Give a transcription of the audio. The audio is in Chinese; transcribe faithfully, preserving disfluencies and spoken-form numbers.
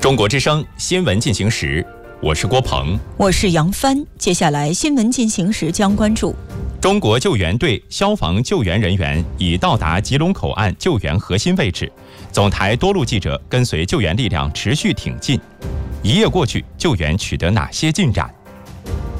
中国之声新闻进行时，我是郭鹏， 我是杨帆。接下来新闻进行时将关注： 中国救援队消防救援人员已到达吉隆口岸救援核心位置，总台多路记者跟随救援力量持续挺进。一夜过去，救援取得哪些进展？